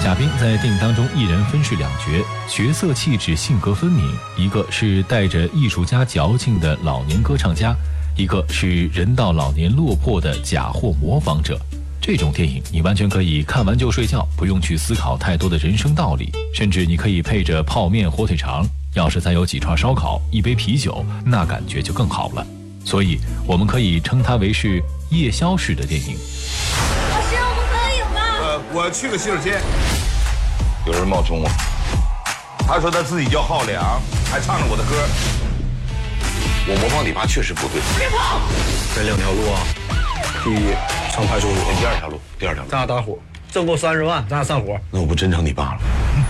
贾冰在电影当中一人分饰两角，角色气质性格分明，一个是带着艺术家矫情的老年歌唱家，一个是人到老年落魄的假货模仿者。这种电影你完全可以看完就睡觉，不用去思考太多的人生道理，甚至你可以配着泡面火腿肠，要是再有几串烧烤一杯啤酒，那感觉就更好了。所以我们可以称它为是夜宵式的电影。 老师，我们可以吗？ 我去个洗手间。 有人冒充我， 他说他自己叫浩良，还唱了我的歌。 我模仿你爸确实不对。 别跑！ 这两条路啊，第一上派出所， 第二条路， 咱俩搭伙，挣够30万，咱俩散伙。 那我不真成你爸了？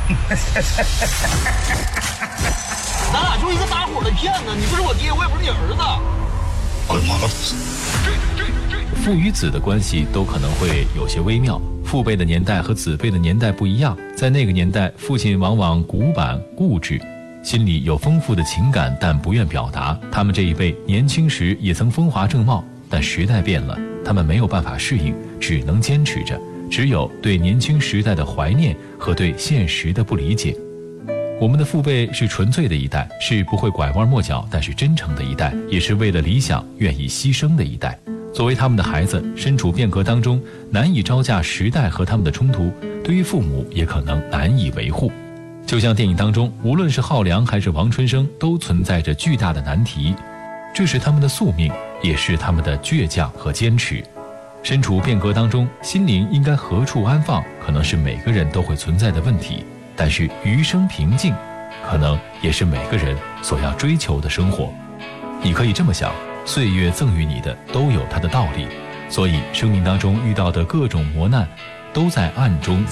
咱俩就一个搭伙的骗子，你不是我爹，我也不是你儿子。 滚妈的！ 父与子的关系都可能会有些微妙，父辈的年代和子辈的年代不一样，在那个年代，父亲往往古板固执，心里有丰富的情感，但不愿表达。他们这一辈年轻时也曾风华正茂，但时代变了，他们没有办法适应，只能坚持着，只有对年轻时代的怀念和对现实的不理解。我们的父辈是纯粹的一代，是不会拐弯抹角但是真诚的一代，也是为了理想愿意牺牲的一代。作为他们的孩子，身处变革当中，难以招架时代和他们的冲突，对于父母也可能难以维护。就像电影当中，无论是浩良还是王春生，都存在着巨大的难题，这是他们的宿命，也是他们的倔强和坚持。身处变革当中，心灵应该何处安放，可能是每个人都会存在的问题，但是余生平静，可能也是每个人所要追求的生活。你可以这么想，岁月赠予你的都有它的道理，所以生命当中遇到的各种磨难，都在暗中